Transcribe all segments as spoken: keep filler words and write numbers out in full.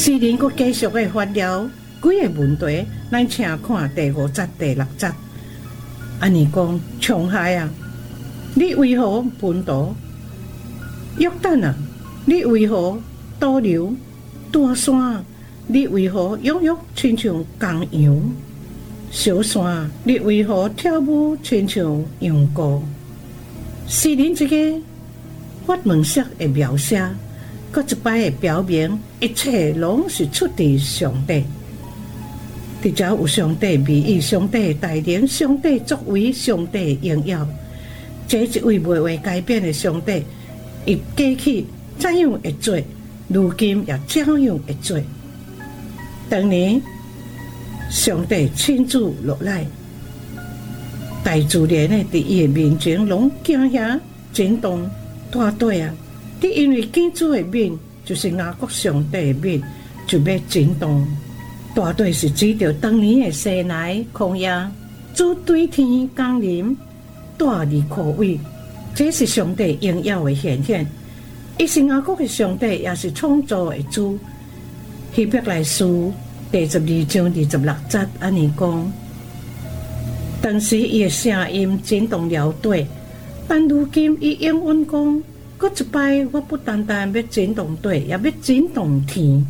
诗人佫继续的发了几个问题，咱请看第五节、第六节。安尼讲，冲海啊，你为何奔逃？约旦啊，你为何倒流？大山啊，你为何跃跃亲像公羊？小山啊，你为何跳舞亲像羊羔？诗人这个发问式的描写，搁一摆的表明，一切拢是出自上帝。伫遮有上帝美意，上帝带领，上帝作为，上帝荣耀。这一位未会改变的上帝，伊过去怎样会做，如今也怎样会做。当年上帝亲自落来，大自然的伫伊的面前拢惊吓震动大地啊！你因为建筑的面就是雅各上帝的面，就要震动。大地是指着当年的西奈旷野，主对天降临，带离苦位，这是上帝荣耀的显现。伊是雅各的上帝，也是创造的主。希伯来书第十二章第十六节安尼讲：当时伊的声音震动了地，但如今伊应允讲，搁一摆我不单单要震动地，也要震动天。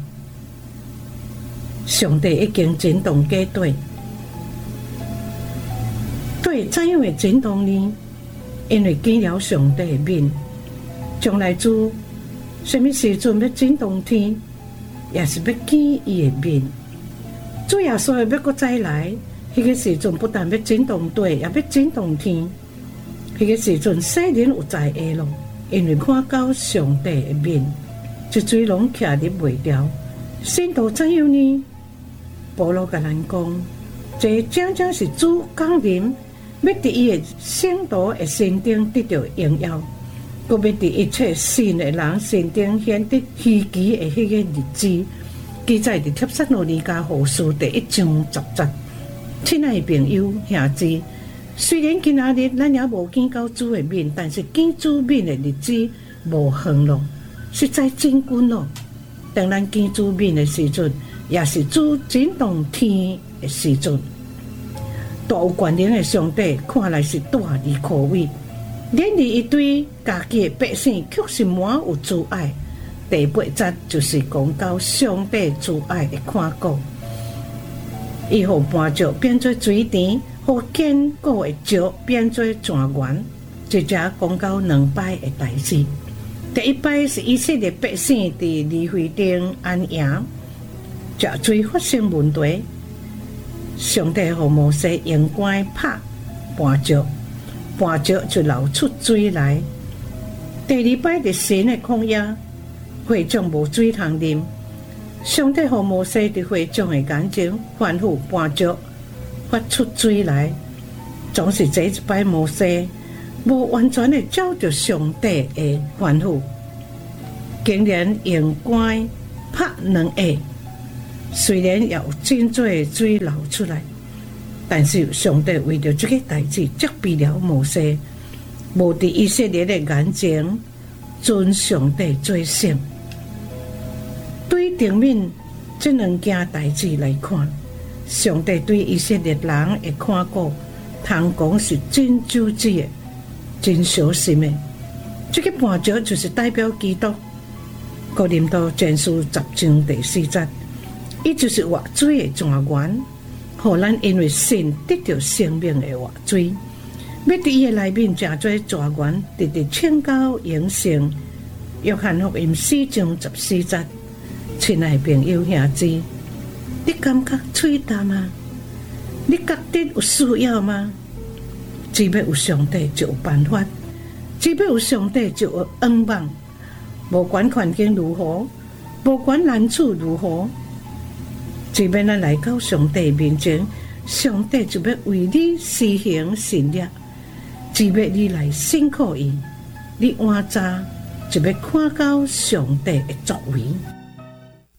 上帝已经震动过地，地怎样会震动呢？因为见了上帝的面。将来主什么时阵要震动天，也是要见伊的面。主耶稣要搁再来，迄个时阵不但要震动地，也要震动天。迄个时阵世人有知会咯，因为看到上帝的面，一嘴拢徛入袂了。信徒怎样呢？保罗甲咱讲，这正正是主降临，要伫伊的圣徒的身顶得到荣耀，搁要伫一切信的人身顶显得稀奇的迄个日子，记载伫帖撒罗尼迦后书第一章十节。亲爱的朋友兄姊，虽然今仔日咱也无见到主的面，但是见主面的日子无远咯，实在真近咯。当咱见主面的时阵，也是主震动天的时阵。大有权能的上帝看来是大而可畏，连而伊对家己的百姓却是满有慈爱。第八节就是讲到上帝慈爱的看顾，伊互磐石变做水田，互坚固的石变做泉源。这只讲到两摆的代志。第一摆是以色列百姓伫离会顶安营，食水发生问题，上帝互摩西用竿拍磐石，磐石就流出水来。第二摆伫神的旷野，会众无水通啉，上帝互摩西伫会众的眼前吩咐磐石发出水来。总是这一摆摩西无完全的照着上帝的吩咐，竟然用竿拍两下。虽然也有真多水流出来，但是上帝为着这个代志责备了摩西，无伫以色列的眼前尊上帝做圣。对顶面这两件代志来看，上帝对以色列人的看顾，通讲是真周至的，真小心的。这个磐石就是代表基督。哥林多前书十章第四节，伊就是活水的泉源，互咱因为信得到生命的活水。要伫伊的内面真多泉源，直直拯救永生。约翰福音四章十四节，亲爱的朋友兄姊，你感觉脆淡吗？你觉得有需要吗？只要有上帝就有办法，只要有上帝就有恩望。无管环境如何，无管难处如何，只要咱来到上帝面前，上帝就要为你施行神力。只要你来信靠伊，你晚早就要看到上帝的作为。